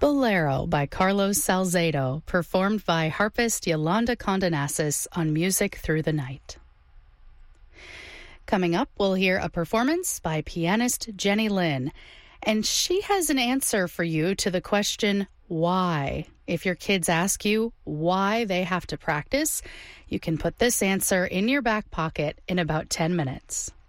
Bolero by Carlos Salcedo, performed by harpist Yolanda Condonasis on Music Through the Night. Coming up, we'll hear a performance by pianist Jenny Lin, and she has an answer for you to the question, why? If your kids ask you why they have to practice, you can put this answer in your back pocket in about 10 minutes.